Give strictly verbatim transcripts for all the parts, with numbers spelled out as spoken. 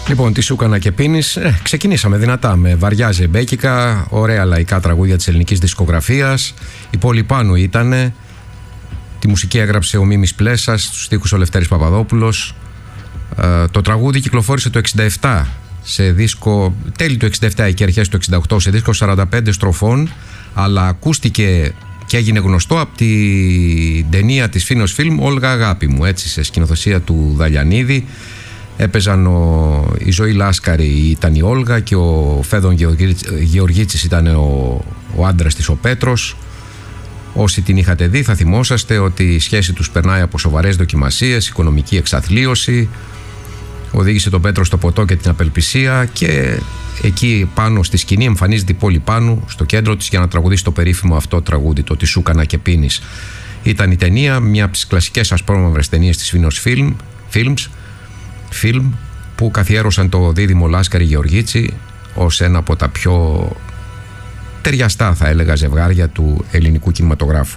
Λοιπόν, τι σου έκανα και πίνεις. Ε, ξεκινήσαμε δυνατά με βαριά ζεμπέκικα, ωραία λαϊκά τραγούδια της ελληνικής δισκογραφίας. Η πόλη πάνω ήτανε. Τη μουσική έγραψε ο Μίμης Πλέσας, τους στίχους ο Λευτέρης Παπαδόπουλος. Ε, το τραγούδι κυκλοφόρησε το εξήντα επτά σε δίσκο, τέλη του εξήντα επτά και αρχές του εξήντα οκτώ, σε δίσκο σαράντα πέντε στροφών, αλλά ακούστηκε και έγινε γνωστό από την ταινία της Φίνος Φιλμ «Όλγα αγάπη μου», έτσι, σε σκηνοθεσία του Δαλιανίδη. Έπαιζαν ο, η Ζωή Λάσκαρη ήταν η Όλγα και ο Φέδων Γεωργίτσης ήταν ο, ο άντρας της, ο Πέτρος. Όσοι την είχατε δει θα θυμόσαστε ότι η σχέση τους περνάει από σοβαρές δοκιμασίες, οικονομική εξαθλίωση. Οδήγησε τον Πέτρο στο ποτό και την απελπισία, και εκεί πάνω στη σκηνή εμφανίζεται η πόλη πάνω στο κέντρο της για να τραγουδήσει το περίφημο αυτό τραγούδι, το «Τι σου έκανα και πίνεις». Ήταν η ταινία, μια από τις κλασικές ασπρόμαυρες ταινίες της Φίνος Φιλμ, Films, Film, που καθιέρωσαν το δίδυμο Λάσκαρη Γεωργίτση ως ένα από τα πιο ταιριαστά, θα έλεγα, ζευγάρια του ελληνικού κινηματογράφου.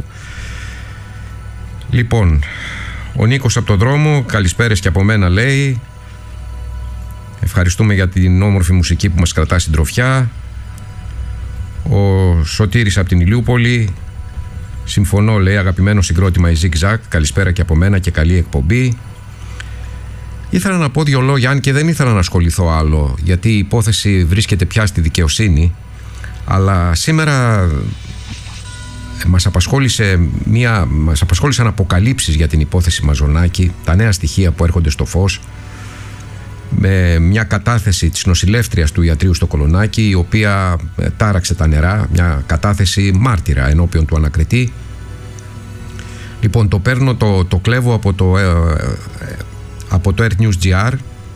Λοιπόν, ο Νίκος από τον δρόμο, καλησπέρες και από μένα, λέει. Ευχαριστούμε για την όμορφη μουσική που μας κρατά συντροφιά. Ο Σωτήρης από την Ηλιούπολη, συμφωνώ, λέει, αγαπημένο συγκρότημα η Zig Zag, καλησπέρα και από μένα και καλή εκπομπή. Ήθελα να πω δύο λόγια, αν και δεν ήθελα να ασχοληθώ άλλο, γιατί η υπόθεση βρίσκεται πια στη δικαιοσύνη, αλλά σήμερα μας απασχόλησε μια, μας απασχόλησαν αποκαλύψεις για την υπόθεση Μαζονάκη, τα νέα στοιχεία που έρχονται στο φως, με μια κατάθεση της νοσηλεύτριας του ιατρείου στο Κολονάκι, η οποία τάραξε τα νερά, μια κατάθεση μάρτυρα ενώπιον του ανακριτή. Λοιπόν, το παίρνω, το, το κλέβω από το, ε, από το Earth News τζι αρ.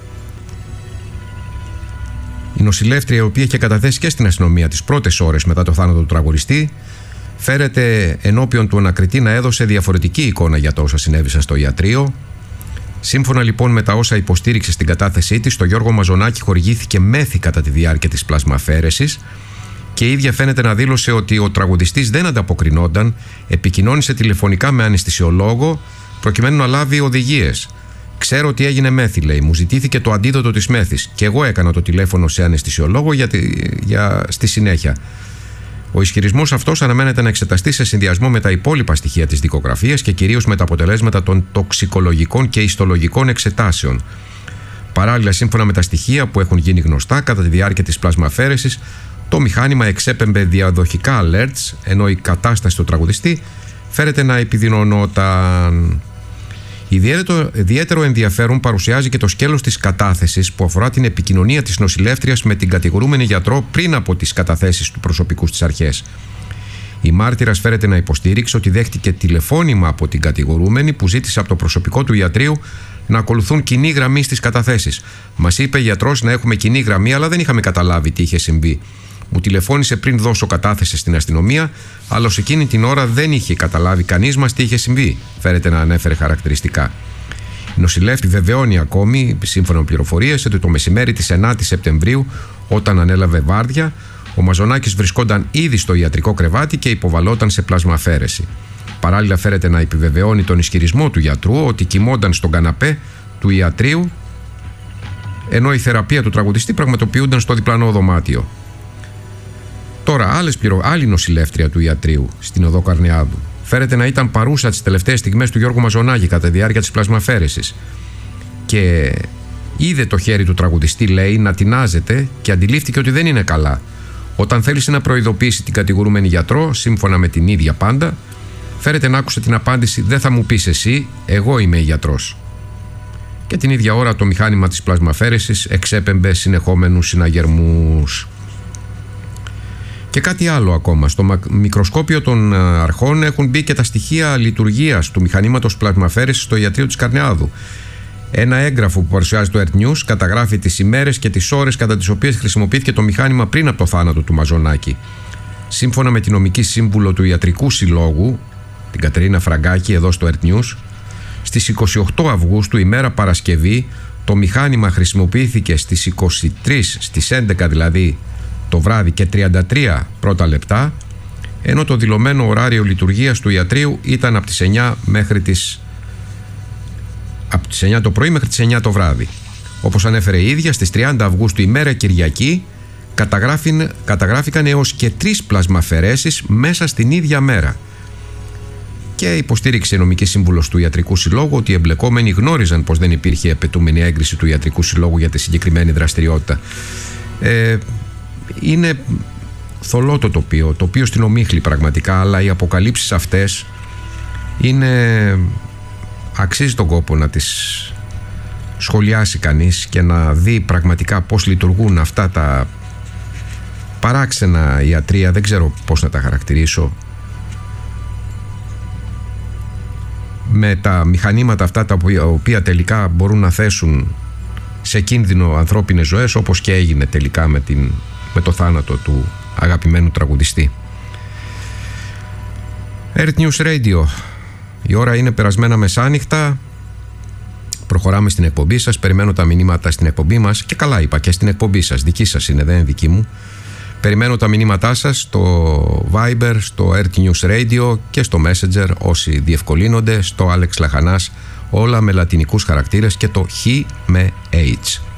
Η νοσηλεύτρια, η οποία είχε καταθέσει και στην αστυνομία τις πρώτες ώρες μετά το θάνατο του τραγουδιστή, φέρεται ενώπιον του ανακριτή να έδωσε διαφορετική εικόνα για το όσα συνέβησαν στο ιατρείο. Σύμφωνα λοιπόν με τα όσα υποστήριξε στην κατάθεσή της, στο Γιώργο Μαζονάκη χορηγήθηκε μέθη κατά τη διάρκεια της πλασμαφέρεσης, και η ίδια φαίνεται να δήλωσε ότι ο τραγουδιστής δεν ανταποκρινόταν, επικοινώνησε τηλεφωνικά με αναισθησιολόγο προκειμένου να λάβει οδηγίες. Ξέρω ότι έγινε μέθη, λέει. Μου ζητήθηκε το αντίδοτο της μέθης και εγώ έκανα το τηλέφωνο σε αναισθησιολόγο για, για... στη συνέχεια. Ο ισχυρισμός αυτός αναμένεται να εξεταστεί σε συνδυασμό με τα υπόλοιπα στοιχεία της δικογραφίας και κυρίως με τα αποτελέσματα των τοξικολογικών και ιστολογικών εξετάσεων. Παράλληλα, σύμφωνα με τα στοιχεία που έχουν γίνει γνωστά κατά τη διάρκεια της πλασμαφέρεσης, το μηχάνημα εξέπεμπε διαδοχικά alerts, ενώ η κατάσταση του τραγουδιστή φέρεται να επιδεινωνόταν. Ιδιαίτερο, ιδιαίτερο ενδιαφέρον παρουσιάζει και το σκέλος της κατάθεσης που αφορά την επικοινωνία της νοσηλεύτριας με την κατηγορούμενη γιατρό πριν από τις καταθέσεις του προσωπικού στις αρχές. Η μάρτυρας φέρεται να υποστήριξε ότι δέχτηκε τηλεφώνημα από την κατηγορούμενη που ζήτησε από το προσωπικό του ιατρείου να ακολουθούν κοινή γραμμή στις καταθέσεις. Μας είπε η γιατρός να έχουμε κοινή γραμμή, αλλά δεν είχαμε καταλάβει τι είχε συμβεί. Μου τηλεφώνησε πριν δώσω κατάθεση στην αστυνομία, αλλά ως εκείνη την ώρα δεν είχε καταλάβει κανείς μας τι είχε συμβεί, φέρεται να ανέφερε χαρακτηριστικά. Η νοσηλεύτη βεβαιώνει ακόμη, σύμφωνα με πληροφορίες, ότι το μεσημέρι της ενάτης Σεπτεμβρίου, όταν ανέλαβε βάρδια, ο Μαζονάκης βρισκόταν ήδη στο ιατρικό κρεβάτι και υποβαλόταν σε πλασμαφέρεση. Παράλληλα, φέρεται να επιβεβαιώνει τον ισχυρισμό του γιατρού ότι κοιμόταν στον καναπέ του ιατρείου, ενώ η θεραπεία του τραγουδιστή πραγματοποιούνταν στο διπλανό δωμάτιο. Τώρα, άλλες πληρο... άλλη νοσηλεύτρια του ιατρείου στην οδό Καρνιάδου φέρεται να ήταν παρούσα τις τελευταίες στιγμές του Γιώργου Μαζονάκη κατά τη διάρκεια της πλασμαφέρεσης και είδε το χέρι του τραγουδιστή, λέει, να τεινάζεται και αντιλήφθηκε ότι δεν είναι καλά. Όταν θέλησε να προειδοποιήσει την κατηγορούμενη γιατρό, σύμφωνα με την ίδια πάντα, φέρεται να άκουσε την απάντηση «Δεν θα μου πεις εσύ, εγώ είμαι η γιατρός». Και την ίδια ώρα το μηχάνημα της πλασμαφέρεσης εξέπεμπε συνεχόμενους συναγερμούς. Και κάτι άλλο ακόμα. Στο μικροσκόπιο των αρχών έχουν μπει και τα στοιχεία λειτουργίας του μηχανήματος πλασμαφέρεσης στο ιατρείο της Καρνιάδου. Ένα έγγραφο που παρουσιάζει το Earth News καταγράφει τις ημέρες και τις ώρες κατά τις οποίες χρησιμοποιήθηκε το μηχάνημα πριν από το θάνατο του Μαζονάκη. Σύμφωνα με τη νομική σύμβουλο του Ιατρικού Συλλόγου, την Κατερίνα Φραγκάκη, εδώ στο Earth News, στις είκοσι οκτώ Αυγούστου, ημέρα Παρασκευή, το μηχάνημα χρησιμοποιήθηκε στις είκοσι τρεις, στις έντεκα δηλαδή το βράδυ και τριάντα τρία πρώτα λεπτά, ενώ το δηλωμένο ωράριο λειτουργίας του ιατρείου ήταν από τις εννιά μέχρι τις από τις εννιά το πρωί μέχρι τις εννιά το βράδυ. Όπως ανέφερε η ίδια, στις τριάντα Αυγούστου, ημέρα Κυριακή, καταγράφηκαν έως και τρεις πλασμαφαιρέσεις μέσα στην ίδια μέρα. Και υποστήριξε η νομική σύμβουλος του Ιατρικού Συλλόγου ότι οι εμπλεκόμενοι γνώριζαν πως δεν υπήρχε απαιτούμενη έγκριση του Ιατρικού Συλλόγου για τη συγκεκριμένη δραστηριότητα. Ε, είναι θολό το τοπίο, τοπίο στην ομίχλη πραγματικά, αλλά οι αποκαλύψεις αυτές είναι, αξίζει τον κόπο να τις σχολιάσει κανείς και να δει πραγματικά πώς λειτουργούν αυτά τα παράξενα ιατρεία, δεν ξέρω πώς να τα χαρακτηρίσω, με τα μηχανήματα αυτά τα οποία τελικά μπορούν να θέσουν σε κίνδυνο ανθρώπινες ζωές, όπως και έγινε τελικά με, την, με το θάνατο του αγαπημένου τραγουδιστή. Earth News Radio. Η ώρα είναι περασμένα μεσάνυχτα. Προχωράμε στην εκπομπή σας. Περιμένω τα μηνύματα στην εκπομπή μας. Και καλά είπα, και στην εκπομπή σας. Δική σας είναι, δεν είναι δική μου. Περιμένω τα μηνύματά σας στο Viber, στο Earth News Radio και στο Messenger όσοι διευκολύνονται, στο Alex Λαχανάς, όλα με λατινικούς χαρακτήρες και το Χ με H.